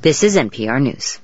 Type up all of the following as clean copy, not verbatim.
This is NPR News.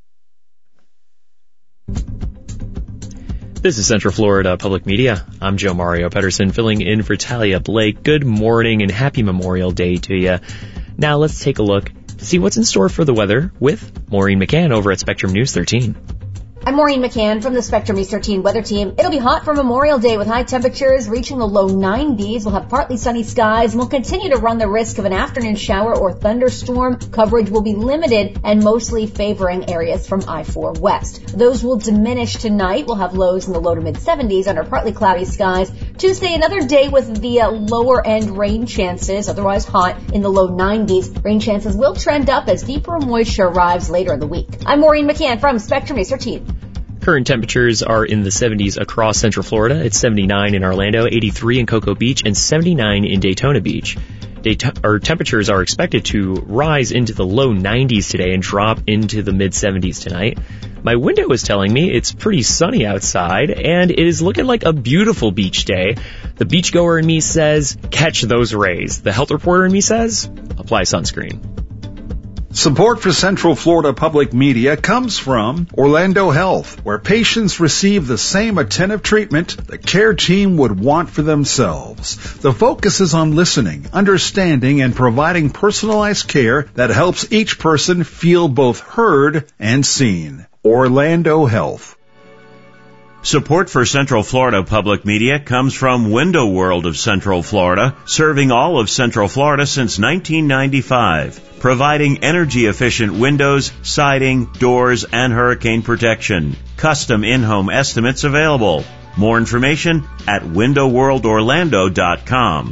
This is Central Florida Public Media. I'm Joe Mario Pedersen, filling in for Talia Blake. Good morning and happy Memorial Day to you. Now let's take a look to see what's in store for the weather with Maureen McCann over at Spectrum News 13. I'm Maureen McCann from the Spectrum News 13 weather team. It'll be hot for Memorial Day with high temperatures reaching the low 90s. We'll have partly sunny skies and we'll continue to run the risk of an afternoon shower or thunderstorm. Coverage will be limited and mostly favoring areas from I-4 West. Those will diminish tonight. We'll have lows in the low to mid 70s under partly cloudy skies. Tuesday, another day with the lower end rain chances, otherwise hot in the low 90s. Rain chances will trend up as deeper moisture arrives later in the week. I'm Maureen McCann from Spectrum News 13. Current temperatures are in the 70s across Central Florida. It's 79 in Orlando, 83 in Cocoa Beach, and 79 in Daytona Beach. Temperatures are expected to rise into the low 90s today and drop into the mid 70s tonight. My window is telling me it's pretty sunny outside, and it is looking like a beautiful beach day. The beachgoer in me says, catch those rays. The health reporter in me says, apply sunscreen. Support for Central Florida Public Media comes from Orlando Health, where patients receive the same attentive treatment the care team would want for themselves. The focus is on listening, understanding, and providing personalized care that helps each person feel both heard and seen. Orlando Health. Support for Central Florida Public Media comes from Window World of Central Florida, serving all of Central Florida since 1995, providing energy-efficient windows, siding, doors, and hurricane protection. Custom in-home estimates available. More information at windowworldorlando.com.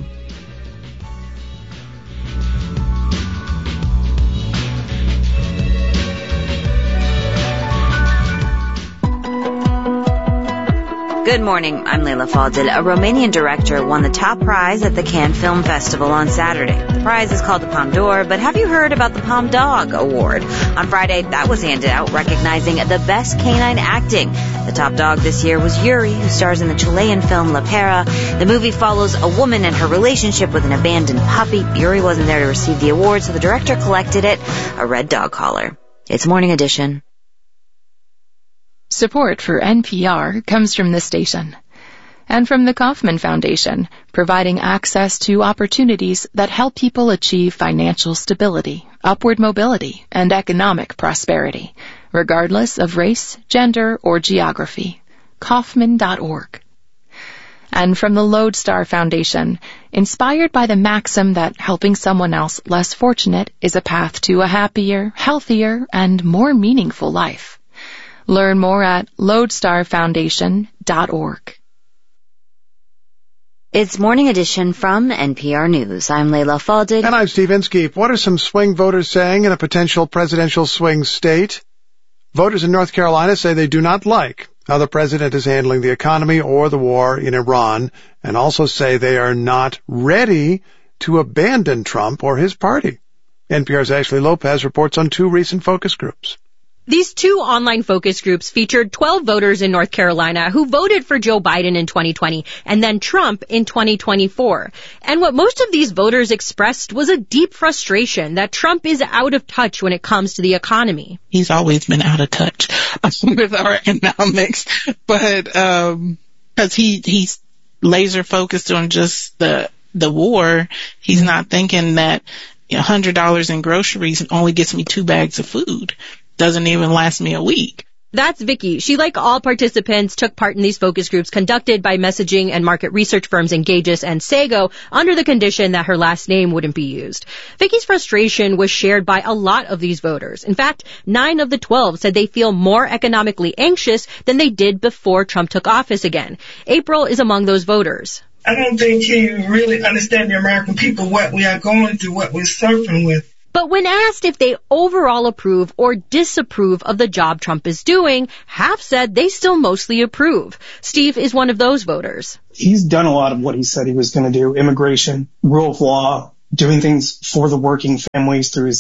Good morning, I'm Leila Fadel. A Romanian director won the top prize at the Cannes Film Festival on Saturday. The prize is called the Palme d'Or, but have you heard about the Palme Dog Award? On Friday, that was handed out, recognizing the best canine acting. The top dog this year was Yuri, who stars in the Chilean film La Perra. The movie follows a woman and her relationship with an abandoned puppy. Yuri wasn't there to receive the award, so the director collected it, a red dog collar. It's Morning Edition. Support for NPR comes from this station and from the Kauffman Foundation, providing access to opportunities that help people achieve financial stability, upward mobility, and economic prosperity, regardless of race, gender, or geography. Kauffman.org. And from the Lodestar Foundation, inspired by the maxim that helping someone else less fortunate is a path to a happier, healthier, and more meaningful life. Learn more at lodestarfoundation.org. It's Morning Edition from NPR News. I'm Leila Fadel. And I'm Steve Inskeep. What are some swing voters saying in a potential presidential swing state? Voters in North Carolina say they do not like how the president is handling the economy or the war in Iran, and also say they are not ready to abandon Trump or his party. NPR's Ashley Lopez reports on two recent focus groups. These two online focus groups featured 12 voters in North Carolina who voted for Joe Biden in 2020 and then Trump in 2024. And what most of these voters expressed was a deep frustration that Trump is out of touch when it comes to the economy. He's always been out of touch with our economics, but because he's laser focused on just the war, he's not thinking that $100 in groceries only gets me 2 bags of food. Doesn't even last me a week. That's Vicky. She, like all participants, took part in these focus groups conducted by messaging and market research firms Engages and Sago under the condition that her last name wouldn't be used. Vicky's frustration was shared by a lot of these voters. In fact, 9 of the 12 said they feel more economically anxious than they did before Trump took office again. April is among those voters. I don't think you really understand the American people, what we are going through, what we're suffering with. But when asked if they overall approve or disapprove of the job Trump is doing, half said they still mostly approve. Steve is one of those voters. He's done a lot of what he said he was going to do. Immigration, rule of law, doing things for the working families through his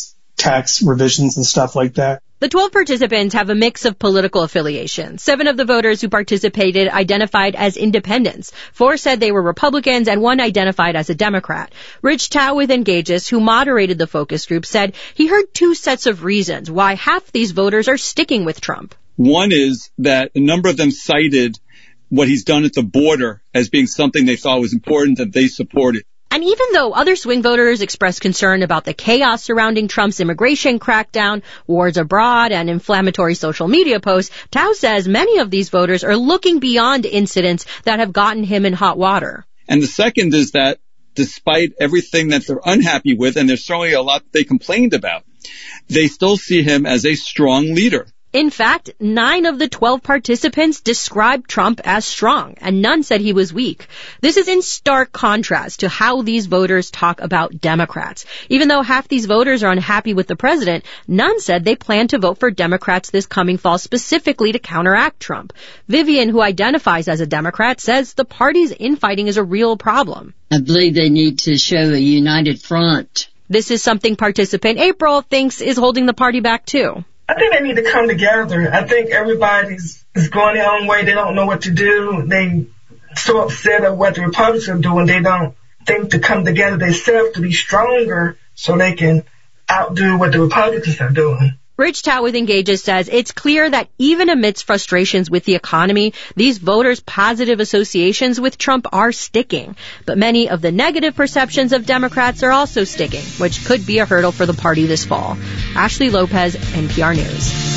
tax revisions and stuff like that. The 12 participants have a mix of political affiliations. 7 of the voters who participated identified as independents. 4 said they were Republicans, and 1 identified as a Democrat. Rich Tao with Engages, who moderated the focus group, said he heard 2 sets of reasons why half these voters are sticking with Trump. One is that a number of them cited what he's done at the border as being something they thought was important that they supported. And even though other swing voters expressed concern about the chaos surrounding Trump's immigration crackdown, wars abroad, and inflammatory social media posts, Tao says many of these voters are looking beyond incidents that have gotten him in hot water. And the second is that despite everything that they're unhappy with, and there's certainly a lot they complained about, they still see him as a strong leader. In fact, 9 of the 12 participants described Trump as strong, and none said he was weak. This is in stark contrast to how these voters talk about Democrats. Even though half these voters are unhappy with the president, none said they plan to vote for Democrats this coming fall specifically to counteract Trump. Vivian, who identifies as a Democrat, says the party's infighting is a real problem. I believe they need to show a united front. This is something participant April thinks is holding the party back too. I think they need to come together. I think everybody's going their own way. They don't know what to do. They so upset at what the Republicans are doing. They don't think to come together themselves to be stronger so they can outdo what the Republicans are doing. Rich Tao with Engages says it's clear that even amidst frustrations with the economy, these voters' positive associations with Trump are sticking. But many of the negative perceptions of Democrats are also sticking, which could be a hurdle for the party this fall. Ashley Lopez, NPR News.